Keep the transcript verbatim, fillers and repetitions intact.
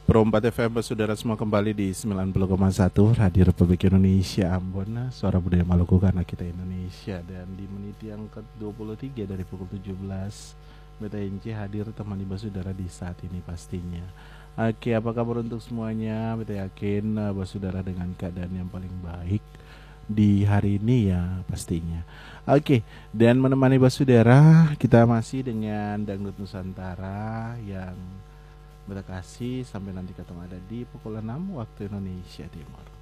Pro empat F M, saudara semua kembali di sembilan puluh koma satu Radio Republik Indonesia Ambon, suara budaya Maluku karena kita Indonesia. Dan di menit yang ke dua puluh tiga dari pukul tujuh belas, B T N C hadir temani saudara di saat ini pastinya. Oke, apa kabar untuk semuanya? Beta yakin uh, saudara dengan keadaan yang paling baik di hari ini ya pastinya. Oke, dan menemani saudara kita masih dengan Dangdut Nusantara yang berkasih sampai nanti ketemu ada di pukul enam waktu Indonesia Timur.